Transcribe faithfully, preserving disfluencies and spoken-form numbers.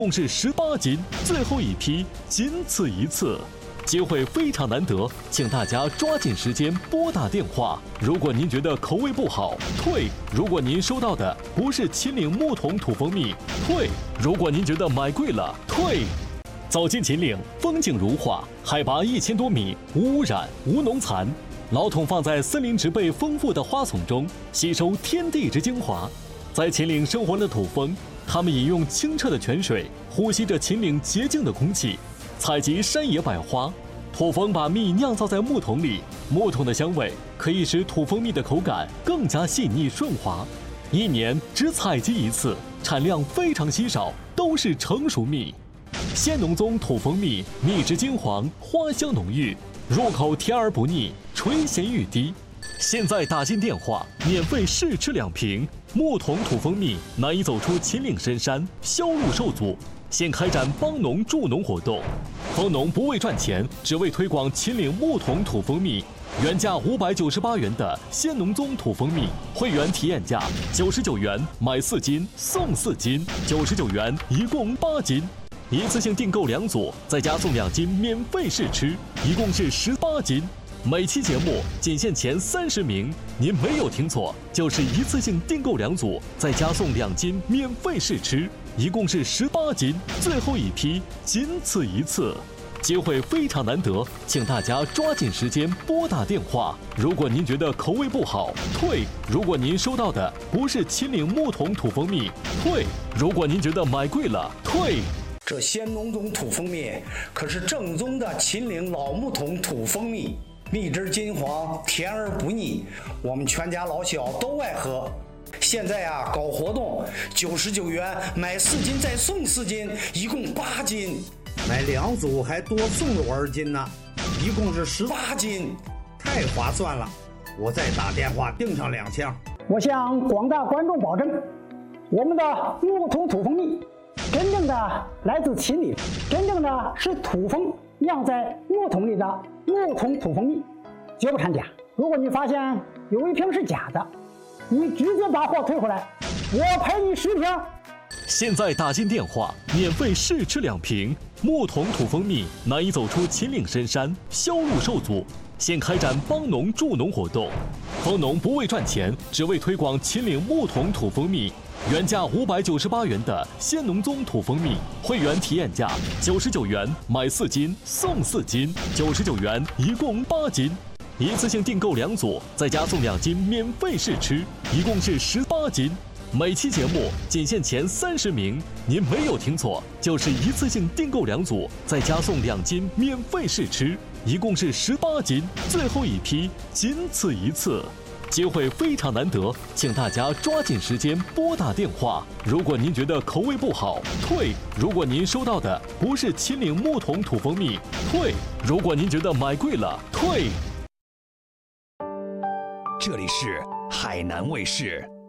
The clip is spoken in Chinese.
共是十八斤，最后一批仅此一次，机会非常难得，请大家抓紧时间拨打电话。如果您觉得口味不好，退；如果您收到的不是秦岭木桶土蜂蜜，退；如果您觉得买贵了，退。走进秦岭，风景如画，海拔一千多米，无污染、无农残。老桶放在森林植被丰富的花丛中，吸收天地之精华。在秦岭生活的土蜂，它们饮用清澈的泉水，呼吸着秦岭洁净的空气，采集山野百花。土蜂把蜜酿造在木桶里，木桶的香味可以使土蜂蜜的口感更加细腻顺滑。一年只采集一次，产量非常稀少，都是成熟蜜。仙农宗土蜂蜜，蜜质金黄，花香浓郁，入口甜而不腻，垂涎欲滴。现在打进电话，免费试吃两瓶。木桶土蜂蜜难以走出秦岭深山，销路受阻。现开展帮农助农活动，蜂农不为赚钱，只为推广秦岭木桶土蜂蜜。原价五百九十八元的仙农宗土蜂蜜，会员体验价九十九元，买四斤送四斤，九十九元一共八斤。一次性订购两组，再加送两斤免费试吃，一共是十八斤。每期节目仅限前三十名，您没有听错，就是一次性订购两组，再加送两斤免费试吃，一共是十八斤，最后一批仅此一次，机会非常难得，请大家抓紧时间拨打电话。如果您觉得口味不好，退；如果您收到的不是秦岭木桶土蜂蜜，退；如果您觉得买贵了，退。 这仙农宗土蜂蜜可是正宗的秦岭老木桶土蜂蜜，蜜汁金黄，甜而不腻，我们全家老小都爱喝。现在啊，搞活动，九十九元买四斤再送四斤，一共八斤。 买两组还多送了我二斤呢，一共是十八斤，太划算了！我再打电话订上两箱。 我向广大观众保证，我们的木桶土蜂蜜真正的来自秦岭，真正的是土蜂酿在木桶里的木桶土蜂蜜，绝不掺假。如果你发现有一瓶是假的，你直接把货退回来，我赔你十瓶。 现在打进电话，免费试吃两瓶。木桶土蜂蜜难以走出秦岭深山，销路受阻。现开展帮农助农活动，蜂农不为赚钱，只为推广秦岭木桶土蜂蜜。原价五百九十八元的仙农宗土蜂蜜，会员体验价九十九元，买四斤送四斤，九十九元一共八斤。一次性订购两组，再加送两斤免费试吃，一共是十八斤。每期节目仅限前三十名，您没有听错，就是一次性订购两组，再加送两斤免费试吃，一共是十八斤，最后一批仅此一次，机会非常难得，请大家抓紧时间拨打电话。如果您觉得口味不好，退；如果您收到的不是秦岭木桶土蜂蜜，退；如果您觉得买贵了，退。 这里是海南卫视。